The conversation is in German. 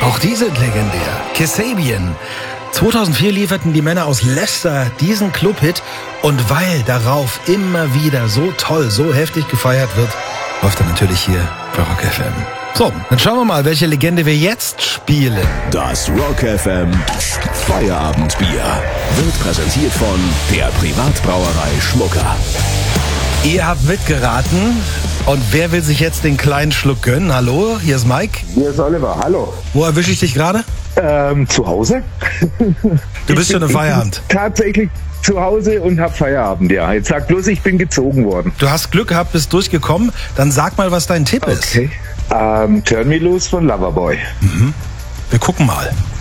Auch die sind legendär. Kasabian. 2004 lieferten die Männer aus Leicester diesen Clubhit und weil darauf immer wieder so toll, so heftig gefeiert wird, läuft er natürlich hier bei Rock FM. So, dann schauen wir mal, welche Legende wir jetzt spielen. Das Rock FM Feierabendbier wird präsentiert von der Privatbrauerei Schmucker. Ihr habt mitgeraten und wer will sich jetzt den kleinen Schluck gönnen? Hallo, hier ist Mike. Hier ist Oliver, hallo. Wo erwische ich dich gerade? Zu Hause. Du bist schon im Feierabend. Tatsächlich zu Hause und hab Feierabend, ja. Jetzt sag bloß, ich bin gezogen worden. Du hast Glück gehabt, bist durchgekommen. Dann sag mal, was dein Tipp ist. Okay. Turn Me Loose von Loverboy. Wir gucken mal.